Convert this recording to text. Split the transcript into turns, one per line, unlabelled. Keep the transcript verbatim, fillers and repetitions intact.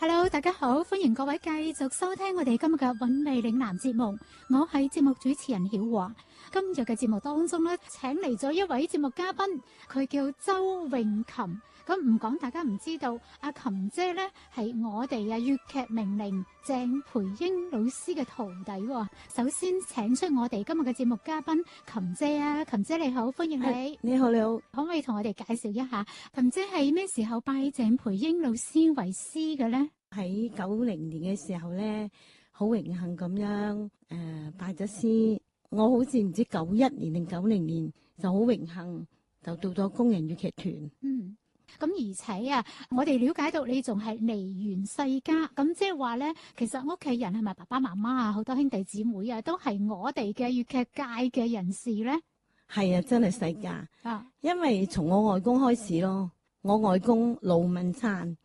Hello，大家好，歡迎各位繼續收聽我哋今日嘅韻味嶺南節目，我係節目主持人曉華。今日嘅節目當中咧，請嚟咗一位節目嘉賓，佢叫周詠琴。咁唔講大家唔知道，阿琴姐咧係我哋啊粵劇名伶鄭培英老師嘅徒弟喎。首先請出我哋今日嘅節目嘉賓琴姐啊，琴姐你好，歡迎你。
你好，你好。
可唔可以同我哋介紹一下，琴姐係咩時候拜鄭培英老師為師嘅咧？
喺九零年嘅時候咧，好榮幸咁樣誒、呃、拜咗師。我好似唔知九一年定九零年就好榮幸就到咗工人粵劇團。
嗯。咁而且啊，我哋了解到你仲係梨園世家，咁即係話咧，其實屋企人係咪爸爸媽媽啊，好多兄弟姊妹啊，都係我哋嘅粵劇界嘅人士咧？
係啊，真係世家
啊！
因為從我外公開始咯，我外公盧文燦